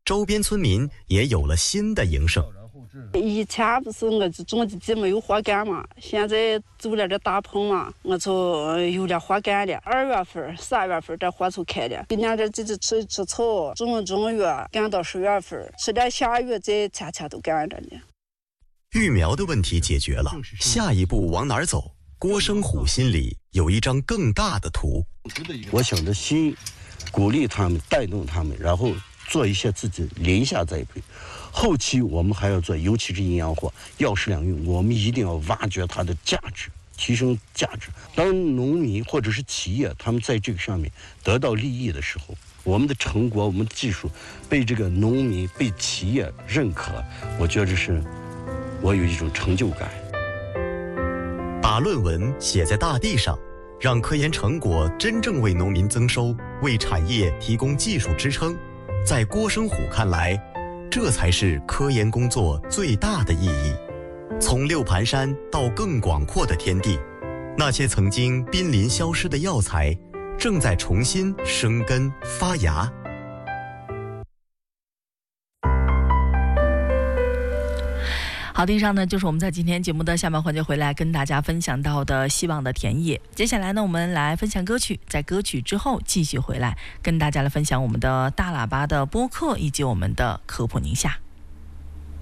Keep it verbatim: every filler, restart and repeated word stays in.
周边村民也有了新的营生。 以前不是我就种的地没有花干嘛，现在走了这大棚嘛，我就有了花干了。二月份、三月份这花就开了。今年这这这吃吃草，种中月干到十月份，吃点下雨再天天都干着呢。 育苗的问题解决了，下一步往哪儿走？郭生虎心里有一张更大的图。 我想着先鼓励他们，带动他们，然后做一些自己连下栽培。后期我们还要做，尤其是营养货、药食两用，我们一定要挖掘它的价值，提升价值。当农民或者是企业他们在这个上面得到利益的时候，我们的成果、我们的技术被这个农民、被企业认可，我觉得是我有一种成就感。 把论文写在大地上，让科研成果真正为农民增收，为产业提供技术支撑，在郭生虎看来，这才是科研工作最大的意义。从六盘山到更广阔的天地，那些曾经濒临消失的药材，正在重新生根发芽。 好的，以上呢就是我们在今天节目的下半环节回来跟大家分享到的希望的田野。接下来呢，我们来分享歌曲，在歌曲之后继续回来跟大家来分享我们的大喇叭的播客以及我们的科普宁夏。